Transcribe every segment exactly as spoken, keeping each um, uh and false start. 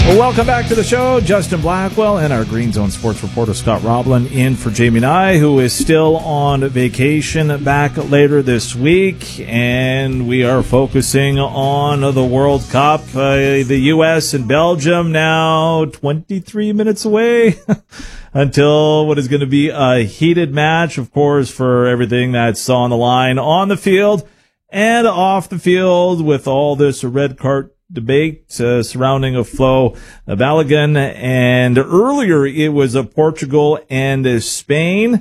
Well, welcome back to the show. Justin Blackwell and our Green Zone sports reporter Scott Roblin in for Jamie Nye, who is still on vacation, back later this week. And we are focusing on the World Cup. Uh, the U S and Belgium now twenty-three minutes away until what is going to be a heated match, of course, for everything that's on the line on the field and off the field with all this red card debate uh, surrounding a Flo Balogun, and earlier it was a Portugal and a Spain,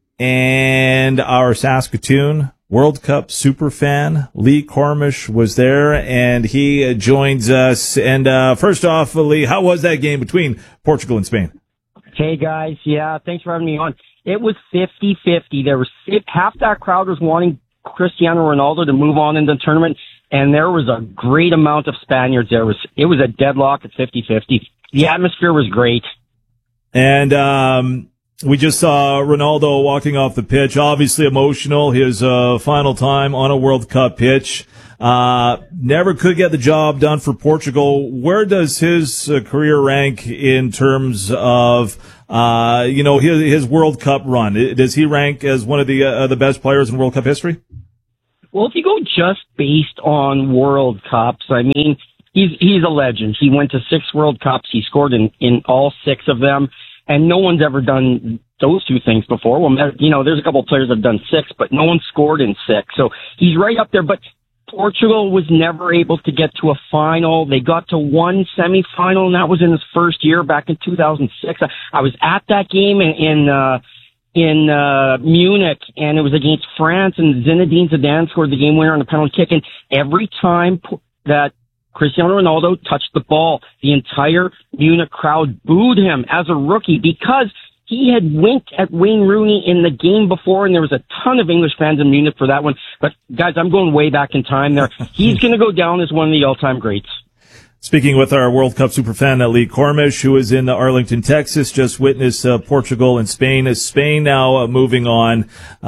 and our Saskatoon World Cup super fan Lee Cormish was there, and he uh, joins us. And uh, first off, Lee, how was that game between Portugal and Spain? Hey guys, yeah, thanks for having me on. It was fifty-fifty. There was half that crowd was wanting Cristiano Ronaldo to move on in the tournament, and there was a great amount of Spaniards there. It was, it was a deadlock at fifty-fifty. The atmosphere was great. And um, we just saw Ronaldo walking off the pitch, obviously emotional, his uh, final time on a World Cup pitch. Uh, never could get the job done for Portugal. Where does his uh, career rank in terms of, uh, you know, his, his World Cup run? Does he rank as one of the uh, the best players in World Cup history? Well, if you go just based on World Cups, I mean, he's he's a legend. He went to six World Cups. He scored in, in all six of them, and no one's ever done those two things before. Well, you know, there's a couple of players that have done six, but no one scored in six. So he's right up there. But Portugal was never able to get to a final. They got to one semifinal, and that was in his first year back in two thousand six. I, I was at that game in, in uh, in uh, Munich, and it was against France, and Zinedine Zidane scored the game winner on a penalty kick. And every time that Cristiano Ronaldo touched the ball, the entire Munich crowd booed him as a rookie because he had winked at Wayne Rooney in the game before, and there was a ton of English fans in Munich for that one. But, guys, I'm going way back in time there. He's going to go down as one of the all-time greats. Speaking with our World Cup superfan, Lee Cormish, who is in Arlington, Texas, just witnessed uh, Portugal and Spain. Spain now uh, moving on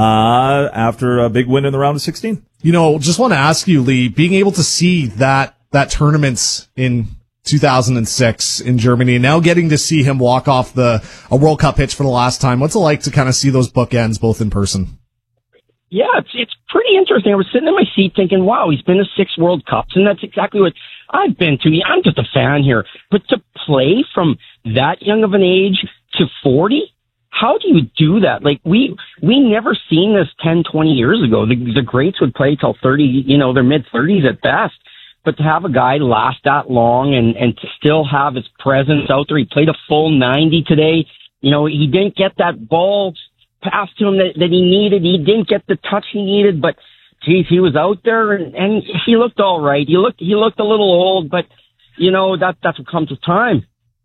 uh, after a big win in the round of sixteen. You know, just want to ask you, Lee, being able to see that that tournament in two thousand six in Germany, and now getting to see him walk off the a World Cup pitch for the last time, what's it like to kind of see those bookends both in person? Yeah, it's it's pretty interesting. I was sitting in my seat thinking, wow, he's been to six World Cups, and that's exactly what I've been to. I'm just a fan here. But to play from that young of an age to forty, how do you do that? Like, we we never seen this ten, twenty years ago. The, the greats would play till thirty, you know, their mid-thirties at best. But to have a guy last that long and, and to still have his presence out there, he played a full ninety today. You know, he didn't get that ball passed to him that, that he needed. He didn't get the touch he needed, but geez, he was out there and, and he looked all right. He looked, he looked a little old, but you know, that, that's what comes with time.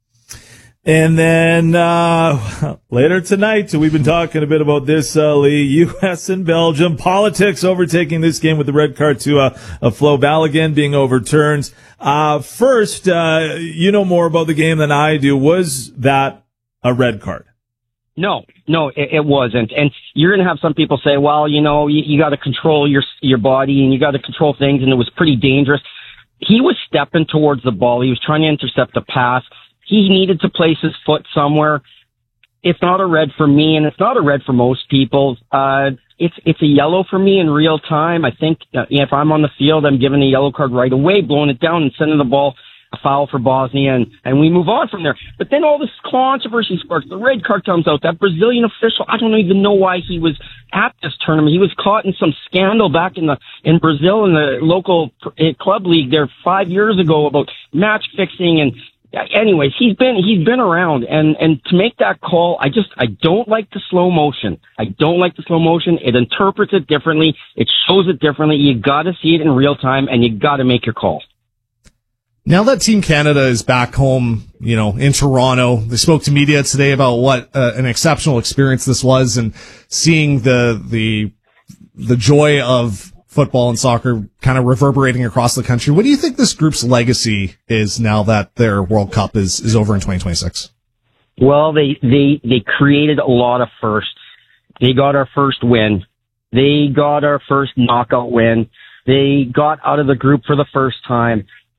And then, uh, later tonight, so we've been talking a bit about this, uh, Lee, U S and Belgium, politics overtaking this game with the red card to, uh, a Flo Balogun being overturned. Uh, first, uh, you know more about the game than I do. Was that a red card? No, no, it, it wasn't. And you're going to have some people say, well, you know, you, you got to control your, your body and you got to control things. And it was pretty dangerous. He was stepping towards the ball. He was trying to intercept a pass. He needed to place his foot somewhere. It's not a red for me, and it's not a red for most people. Uh, it's it's a yellow for me in real time. I think uh, if I'm on the field, I'm giving a yellow card right away, blowing it down and sending the ball a foul for Bosnia, and, and we move on from there. But then all this controversy sparks. The red card comes out. That Brazilian official, I don't even know why he was at this tournament. He was caught in some scandal back in the in Brazil in the local uh, club league there five years ago about match fixing and. Anyways, he's been he's been around, and and to make that call, I just I don't like the slow motion. I don't like the slow motion. It interprets it differently. It shows it differently. You got to see it in real time, and you got to make your call. Now that Team Canada is back home, you know, in Toronto, they spoke to media today about what uh, an exceptional experience this was, and seeing the the the joy of football and soccer kind of reverberating across the country. What do you think this group's legacy is now that their World Cup is, is over in twenty twenty-six? Well, they, they, they created a lot of firsts. They got our first win. They got our first knockout win. They got out of the group for the first time.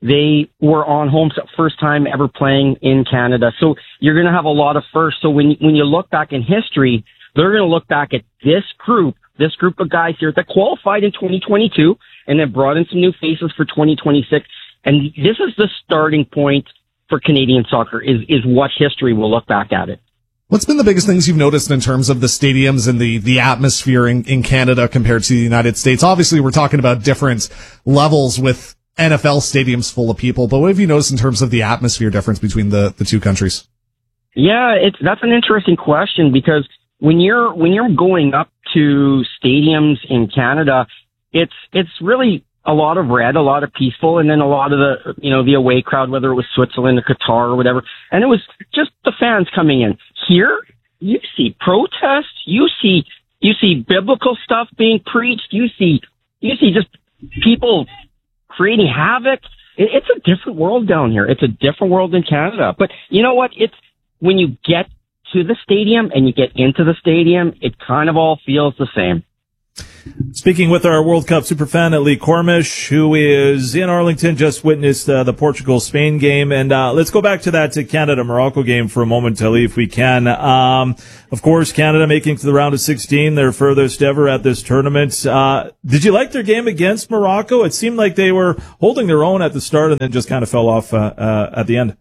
They were on home first time ever playing in Canada. So you're going to have a lot of firsts. So when, when you look back in history, they're going to look back at this group, this group of guys here that qualified in twenty twenty-two and then brought in some new faces for twenty twenty-six. And this is the starting point for Canadian soccer is, is what history will look back at it. What's been the biggest things you've noticed in terms of the stadiums and the, the atmosphere in, in Canada compared to the United States? Obviously, we're talking about different levels with N F L stadiums full of people, but what have you noticed in terms of the atmosphere difference between the, the two countries? Yeah, it's, that's an interesting question because when you're, when you're going up to stadiums in Canada, it's, it's really a lot of red, a lot of peaceful, and then a lot of the, you know, the away crowd, whether it was Switzerland or Qatar or whatever. And it was just the fans coming in. Here, you see protests, you see, you see biblical stuff being preached, you see, you see just people creating havoc. It, it's a different world down here. It's a different world in Canada. But you know what? It's when you get to the stadium and you get into the stadium, it kind of all feels the same. Speaking with our World Cup superfan, Lee Cormish, who is in Arlington, just witnessed uh, the Portugal-Spain game. And uh, let's go back to that Canada-Morocco game for a moment, Lee, if we can. Um, of course, Canada making to the round of sixteen, their furthest ever at this tournament. Uh, did you like their game against Morocco? It seemed like they were holding their own at the start and then just kind of fell off uh, uh, at the end.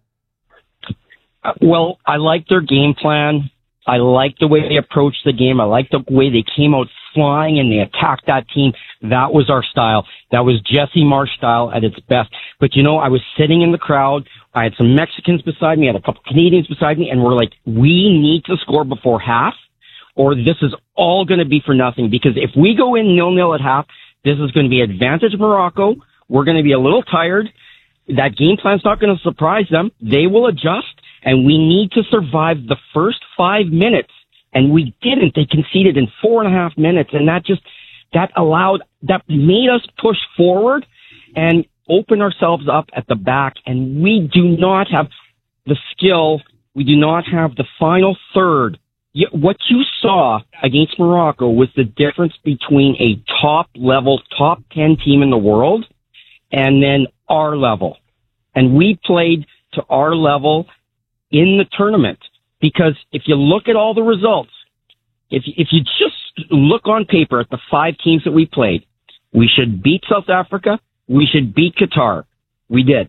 Uh, well, I liked their game plan. I liked the way they approached the game. I liked the way they came out flying and they attacked that team. That was our style. That was Jesse Marsch style at its best. But you know, I was sitting in the crowd. I had some Mexicans beside me. I had a couple Canadians beside me, and we're like, we need to score before half or this is all going to be for nothing. Because if we go in nil-nil at half, this is going to be advantage Morocco. We're going to be a little tired. That game plan's not going to surprise them. They will adjust. And we need to survive the first five minutes. And we didn't. They conceded in four and a half minutes. And that just, that allowed, that made us push forward and open ourselves up at the back. And we do not have the skill. We do not have the final third. What you saw against Morocco was the difference between a top level, top ten team in the world and then our level. And we played to our level in the tournament, because if you look at all the results, if if you just look on paper at the five teams that we played, we should beat South Africa, we should beat Qatar. We did.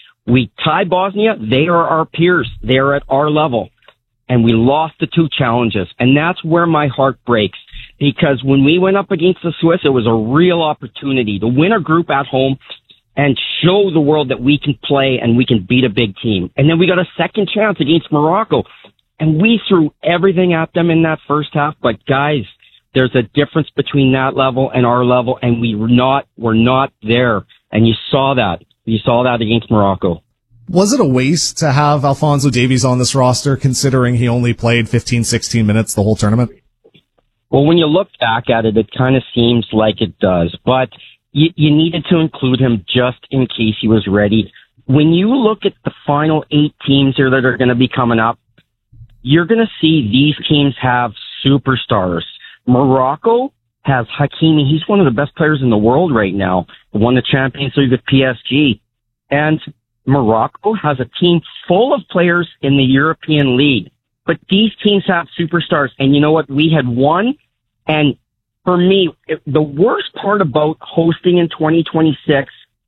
We tied Bosnia. They are our peers. They are at our level. And we lost the two challenges. And that's where my heart breaks, because when we went up against the Swiss, it was a real opportunity to win a group at home and show the world that we can play and we can beat a big team. And then we got a second chance against Morocco, and we threw everything at them in that first half. But guys, there's a difference between that level and our level, and we were not, we're not there. And you saw that. You saw that against Morocco. Was it a waste to have Alphonso Davies on this roster, considering he only played fifteen, sixteen minutes the whole tournament? Well, when you look back at it, it kind of seems like it does, but You, you needed to include him just in case he was ready. When you look at the final eight teams here that are going to be coming up, you're going to see these teams have superstars. Morocco has Hakimi. He's one of the best players in the world right now. Won the Champions League with P S G. And Morocco has a team full of players in the European League. But these teams have superstars. And you know what? We had one, and for me, it, the worst part about hosting in twenty twenty-six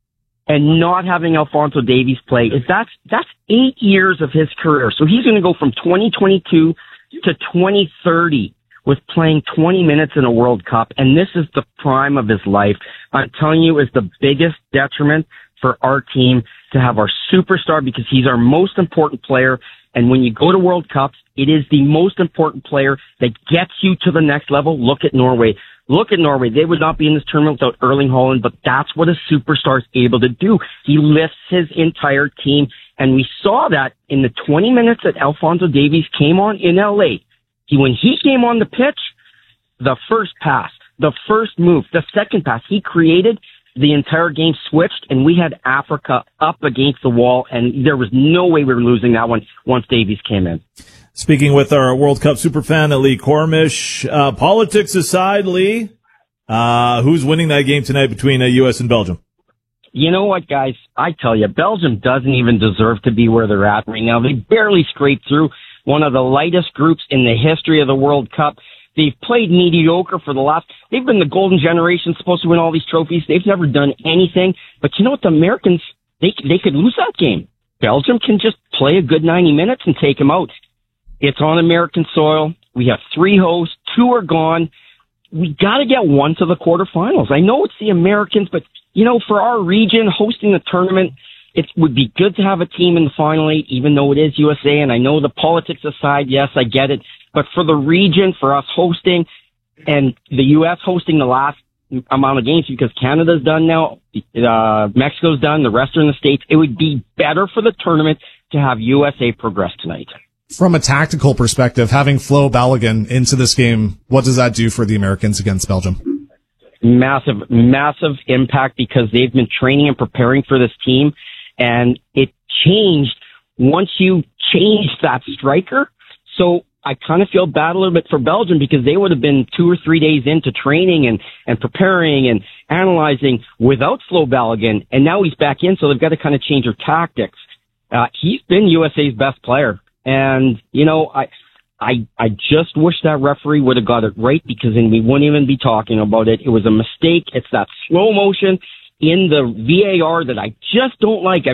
and not having Alphonso Davies play is that's, that's eight years of his career. So he's going to go from twenty twenty-two to twenty thirty with playing twenty minutes in a World Cup. And this is the prime of his life. I'm telling you, is the biggest detriment for our team to have our superstar, because he's our most important player. And when you go to World Cups, it is the most important player that gets you to the next level. Look at Norway. Look at Norway. They would not be in this tournament without Erling Haaland, but that's what a superstar is able to do. He lifts his entire team, and we saw that in the twenty minutes that Alphonso Davies came on in L A. He, when he came on the pitch, the first pass, the first move, the second pass, he created. The entire game switched, and we had Africa up against the wall, and there was no way we were losing that one once Davies came in. Speaking with our World Cup superfan, Lee Cormish, uh, politics aside, Lee, uh, who's winning that game tonight between uh, U S and Belgium? you know what, guys? I tell you, Belgium doesn't even deserve to be where they're at right now. They barely scraped through one of the lightest groups in the history of the World Cup. They've played mediocre for the last, they've been the golden generation, supposed to win all these trophies. They've never done anything. But you know what? The Americans, they, they could lose that game. Belgium can just play a good ninety minutes and take them out. It's on American soil. We have three hosts. Two are gone. We got to get one to the quarterfinals. I know it's the Americans, but, you know, for our region, hosting the tournament, it would be good to have a team in the final eight, even though it is U S A. And I know the politics aside, yes, I get it. But for the region, for us hosting, and the U S hosting the last amount of games, because Canada's done now, uh, Mexico's done, the rest are in the States, it would be better for the tournament to have U S A progress tonight. From a tactical perspective, having Flo Balogun into this game, what does that do for the Americans against Belgium? Massive, massive impact, because they've been training and preparing for this team, and it changed once you changed that striker. So I kind of feel bad a little bit for Belgium, because they would have been two or three days into training and, and preparing and analyzing without Flo Balogun, and now he's back in, so they've got to kind of change their tactics. Uh, he's been U S A's best player. And, you know, I, I, I just wish that referee would have got it right, because then we wouldn't even be talking about it. It was a mistake. It's that slow motion in the V A R that I just don't like.